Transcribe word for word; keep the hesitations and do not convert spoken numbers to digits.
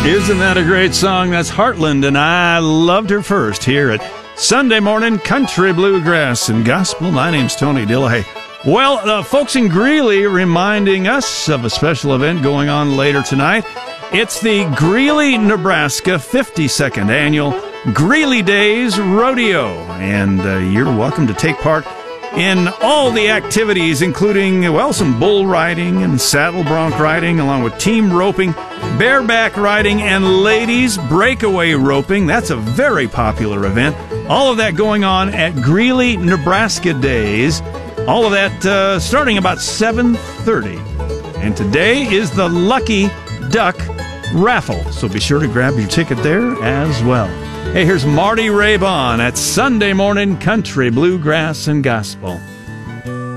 Isn't that a great song? That's Heartland, and I loved her first here at Sunday Morning Country Bluegrass and Gospel. My name's Tony Dillahay. Well, the folks in Greeley reminding us of a special event going on later tonight. It's the Greeley, Nebraska fifty-second Annual Greeley Days Rodeo, and uh, you're welcome to take part in all the activities, including, well, some bull riding and saddle bronc riding, along with team roping, bareback riding, and ladies breakaway roping. That's a very popular event. All of that going on at Greeley, Nebraska Days. All of that uh, starting about seven thirty. And today is the Lucky Duck Raffle, so be sure to grab your ticket there as well. Hey, here's Marty Raybon at Sunday Morning Country Bluegrass and Gospel.